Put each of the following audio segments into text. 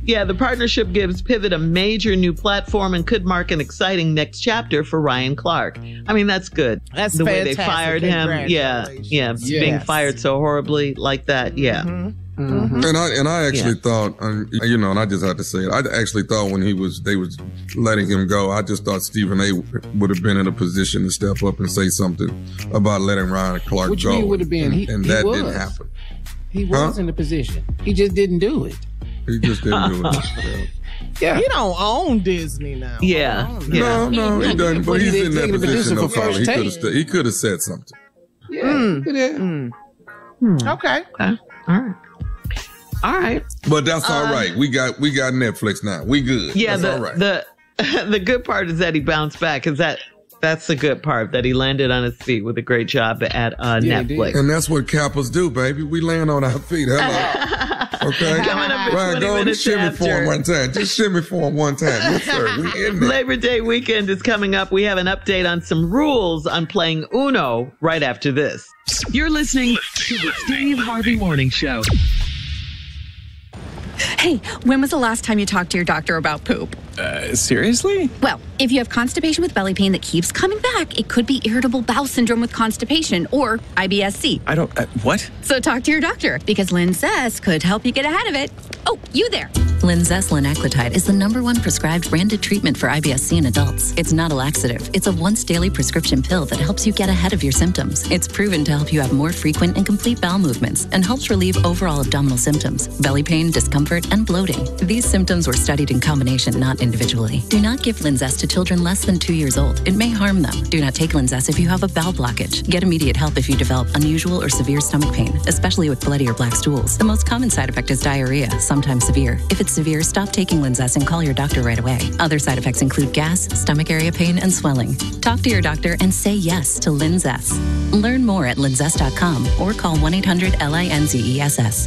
Yeah, the partnership gives Pivot a major new platform and could mark an exciting next chapter for Ryan Clark. I mean, that's good. That's the fantastic. way they fired him. Yeah, being fired so horribly like that. Yeah. Mm-hmm. Mm-hmm. And I actually thought, and I just had to say it. I actually thought when they was letting him go, I just thought Stephen A. would have been in a position to step up and say something about letting Ryan Clark What go. you mean would have been? And that didn't happen. He was in the position. He just didn't do it. He just didn't do it. Yeah. He don't own Disney now. Yeah. No, he doesn't. But he's in that position. for first take. He could have said something. Okay. All right. But that's all right. We got Netflix now. We good. Yeah. That's all right. The good part is that he bounced back. That's the good part, that he landed on his feet with a great job at Netflix. And that's what Kappas do, baby. We land on our feet. Hello. Okay? Right, go and shimmy for him one time. Just shimmy for him one time. Yes, sir. We in there. Labor Day weekend is coming up. We have an update on some rules on playing Uno right after this. You're listening to the Steve Harvey Morning Show. Hey, when was the last time you talked to your doctor about poop? Seriously? Well, if you have constipation with belly pain that keeps coming back, it could be irritable bowel syndrome with constipation or IBS-C. I don't, what? So talk to your doctor, because Linzess could help you get ahead of it. Oh, you there. Linzess linaclotide is the #1 prescribed branded treatment for IBS-C in adults. It's not a laxative. It's a once-daily prescription pill that helps you get ahead of your symptoms. It's proven to help you have more frequent and complete bowel movements and helps relieve overall abdominal symptoms, belly pain, discomfort, and bloating. These symptoms were studied in combination, not individually. Do not give Linzess to children less than 2 years old. It may harm them. Do not take Linzess if you have a bowel blockage. Get immediate help if you develop unusual or severe stomach pain, especially with bloody or black stools. The most common side effect is diarrhea, sometimes severe. If it's severe, stop taking Linzess and call your doctor right away. Other side effects include gas, stomach area pain, and swelling. Talk to your doctor and say yes to Linzess. Learn more at linzess.com or call 1-800-LINZESS.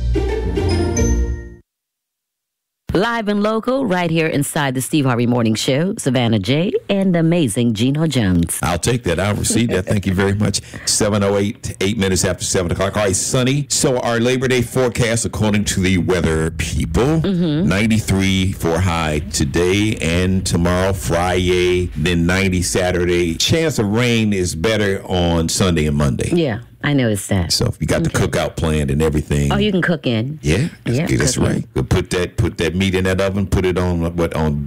Live and local, right here inside the Steve Harvey Morning Show, Savannah J. and the amazing Gino Jones. I'll take that. I'll receive that. Thank you very much. 7:08, 8 minutes after 7 o'clock. All right, sunny. So our Labor Day forecast, according to the weather people, 93 for high today and tomorrow, Friday, then 90 Saturday. Chance of rain is better on Sunday and Monday. Yeah. I noticed that. So if you got the cookout planned and everything. Oh, you can cook in. Yeah, that's right. Put that meat in that oven. Put it on on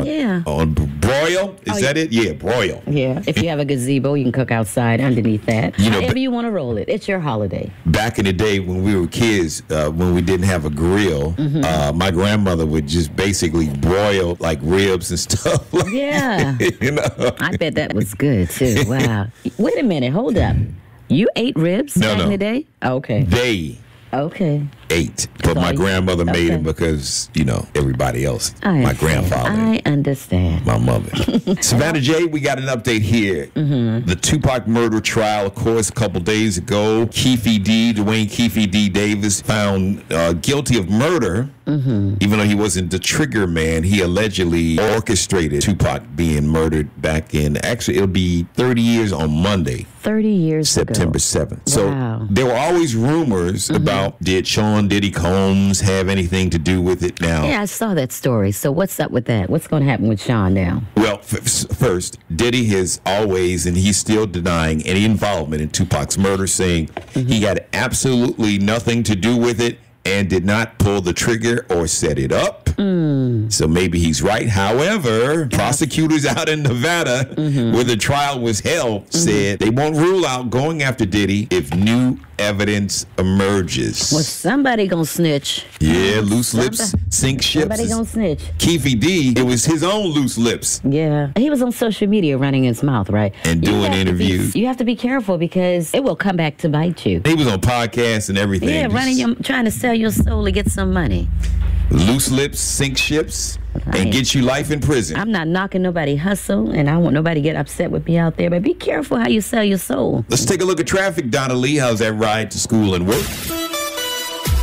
broil. Is that it? Yeah, broil. Yeah. If you have a gazebo, you can cook outside underneath that. However you want to roll it. It's your holiday. Back in the day when we were kids, when we didn't have a grill, my grandmother would just basically broil like ribs and stuff. Yeah. I bet that was good too. Wow. Wait a minute. Hold up. You ate ribs back in the day? Okay. They ate. But my grandmother made them because, everybody else. My grandfather. I understand. My mother. Savannah J., we got an update here. The Tupac murder trial, of course, a couple days ago. Dwayne Keefe D. Davis, found guilty of murder. Even though he wasn't the trigger man, he allegedly orchestrated Tupac being murdered back in, actually, it'll be 30 years on Monday. 30 years September 7th. So there were always rumors about, did Sean Diddy Combs have anything to do with it now? Yeah, I saw that story. So what's up with that? What's going to happen with Sean now? Well, first, Diddy has always, and he's still denying any involvement in Tupac's murder, saying he had absolutely nothing to do with it and did not pull the trigger or set it up. So maybe he's right. However, prosecutors out in Nevada, where the trial was held, said they won't rule out going after Diddy if new evidence emerges. Well, somebody gonna snitch. Yeah, loose lips sink ships. Somebody gonna snitch. Keefe D, it was his own loose lips. Yeah. He was on social media running his mouth, right? And doing interviews. You have to be careful because it will come back to bite you. He was on podcasts and everything. Yeah, trying to sell your soul to get some money. Loose lips sink ships and get you life in prison. I'm not knocking nobody hustle, and I don't want nobody to get upset with me out there, but be careful how you sell your soul. Let's take a look at traffic. Donna Lee, how's that ride to school and work?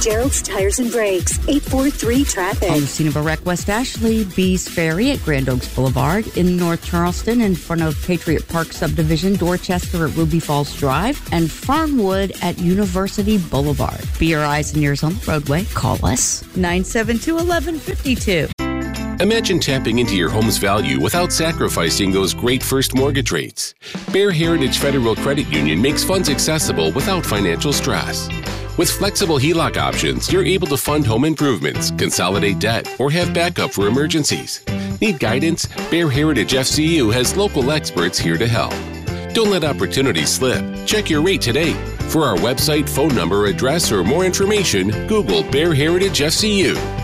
Gerald's Tires and Brakes, 843-TRAFFIC. On the scene of a wreck, West Ashley, Bees Ferry at Grand Oaks Boulevard, in North Charleston, in front of Patriot Park Subdivision, Dorchester at Ruby Falls Drive, and Fernwood at University Boulevard. Be your eyes and ears on the roadway. Call us, 972-1152. Imagine tapping into your home's value without sacrificing those great first mortgage rates. Bear Heritage Federal Credit Union makes funds accessible without financial stress. With flexible HELOC options, you're able to fund home improvements, consolidate debt, or have backup for emergencies. Need guidance? Bear Heritage FCU has local experts here to help. Don't let opportunities slip. Check your rate today. For our website, phone number, address, or more information, Google Bear Heritage FCU.